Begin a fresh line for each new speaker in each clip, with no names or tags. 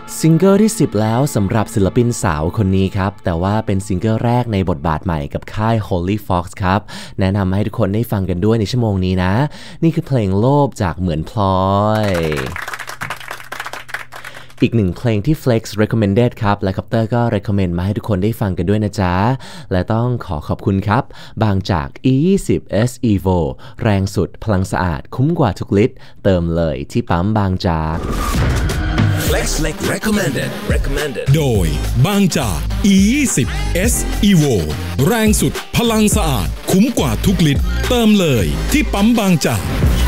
ซิงเกิลที่10แล้วสำหรับศิลปินสาวคนนี้ครับแต่ว่าเป็นซิงเกิลแรกในบทบาทใหม่กับค่าย Holy Fox ครับแนะนำให้ทุกคนได้ฟังกันด้วยในชั่วโมงนี้นะนี่คือเพลงโลภจากเหมือนพลอยอีกหนึ่งเพลงที่ Flex recommended ครับและคัปเตอร์ก็ recommend มาให้ทุกคนได้ฟังกันด้วยนะจ๊ะและต้องขอบคุณครับบางจาก E20S Evo แรงสุดพลังสะอาดคุ้มกว่าทุกลิตรเติมเลยที่ปั๊มบางจาก
Flex recommended
โดยบางจาก E20S Evo แรงสุดพลังสะอาดคุ้มกว่าทุกลิตรเติมเลยที่ปั๊มบางจาก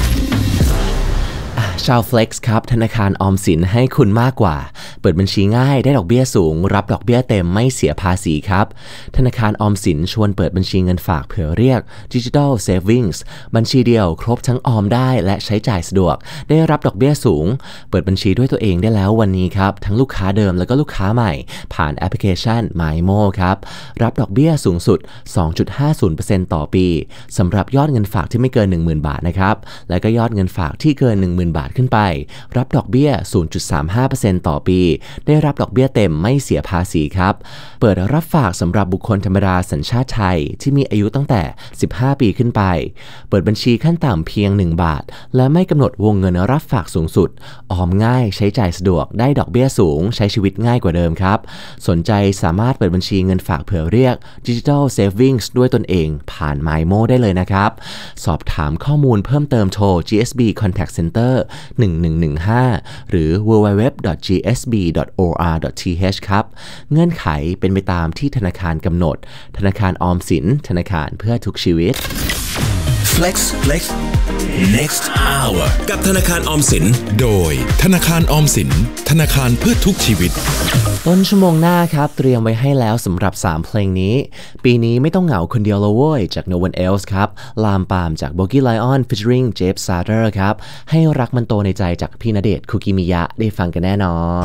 ชาว Flex ครับธนาคารออมสินให้คุณมากกว่าเปิดบัญชีง่ายได้ดอกเบี้ยสูงรับดอกเบี้ยเต็มไม่เสียภาษีครับธนาคารออมสินชวนเปิดบัญชีเงินฝากเผื่อเรียก Digital Savings บัญชีเดียวครบทั้งออมได้และใช้จ่ายสะดวกได้รับดอกเบี้ยสูงเปิดบัญชีด้วยตัวเองได้แล้ววันนี้ครับทั้งลูกค้าเดิมแล้วก็ลูกค้าใหม่ผ่านแอปพลิเคชัน MyMo ครับรับดอกเบี้ยสูงสุด 2.50% ต่อปีสำหรับยอดเงินฝากที่ไม่เกิน 10,000 บาทนะครับและก็ยอดเงินฝากที่เกิน 10,000 บาทขึ้นไปรับดอกเบี้ย 0.35% ต่อปีได้รับดอกเบี้ยเต็มไม่เสียภาษีครับเปิดรับฝากสำหรับบุคคลธรรมดาสัญชาติไทยที่มีอายุตั้งแต่15 ปีขึ้นไปเปิดบัญชีขั้นต่ำเพียง1 บาทและไม่กำหนดวงเงินรับฝากสูงสุดออมง่ายใช้จ่ายสะดวกได้ดอกเบี้ยสูงใช้ชีวิตง่ายกว่าเดิมครับสนใจสามารถเปิดบัญชีเงินฝากเผื่อเรียก Digital Savings ด้วยตนเองผ่าน MyMo ได้เลยนะครับสอบถามข้อมูลเพิ่มเติมโทร GSB Contact Center 1115 หรือ www.gsb.or.th ครับเงื่อนไขเป็นไปตามที่ธนาคารกำหนดธนาคารออมสินธนาคารเพื่อทุกชีวิต
Flex next hour กับธนาคารออมสิน
โดยธนาคารออมสินธนาคารเพื่อทุกชีวิต
ต้นชั่วโมงหน้าครับเตรียมไว้ให้แล้วสำหรับ3เพลงนี้ปีนี้ไม่ต้องเหงาคนเดียวละเว้ยจาก No One Else ครับลามปามจาก Bogey Lion featuring Jeff Sarter ครับให้รักมันโตในใจจากพี่ณเดชน์คุกิมิยะได้ฟังกันแน่นอน